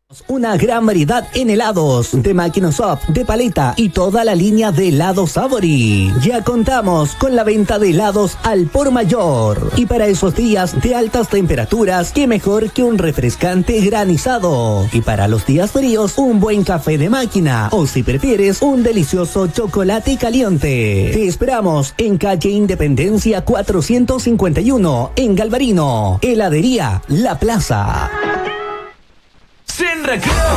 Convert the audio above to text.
Una gran variedad en helados, de Microsoft, de paleta y toda la línea de helados Savory. Ya contamos con la venta de helados al por mayor. Y para esos días de altas temperaturas, qué mejor que un refrescante granizado. Y para los días fríos, un buen café de máquina. O si prefieres, un delicioso chocolate caliente. Te esperamos en calle Independencia 451, en Galvarino. Heladería La Plaza. Sin recreo.